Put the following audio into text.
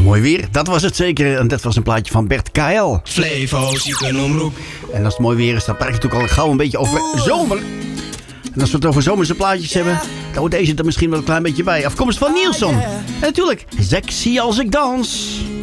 Mooi weer, dat was het zeker. En dat was een plaatje van Bert KL. Flevo, ziekenomroep. En als het mooi weer is, dan praat je natuurlijk al gauw een beetje over zomer. En als we het over zomerse plaatjes hebben, dan hoort deze er misschien wel een klein beetje bij. Afkomst van Nielsen. En natuurlijk, sexy als ik dans.